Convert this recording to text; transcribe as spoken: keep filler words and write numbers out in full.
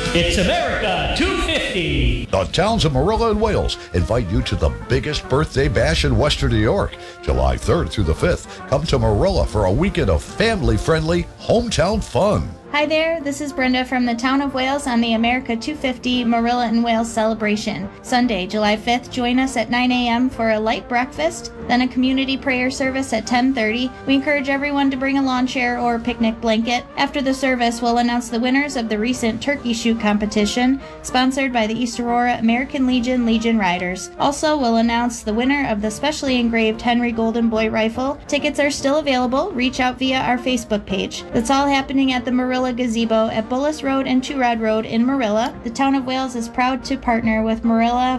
It's America two fifty. The towns of Marilla and Wales invite you to the biggest birthday bash in Western New York, July third through the fifth. Come to Marilla for a weekend of family-friendly hometown fun. Hi there, this is Brenda from the Town of Wales on the America two fifty Marilla and Wales celebration. Sunday, July fifth, join us at nine a.m. for a light breakfast, then a community prayer service at ten thirty. We encourage everyone to bring a lawn chair or picnic blanket. After the service, we'll announce the winners of the recent turkey shoot competition, sponsored by the East Aurora American Legion Legion Riders. Also, we'll announce the winner of the specially engraved Henry Golden Boy rifle. Tickets are still available. Reach out via our Facebook page. That's all happening at the Marilla Gazebo at Bullis Road and Two Rod Road in Marilla. The Town of Wales is proud to partner with Marilla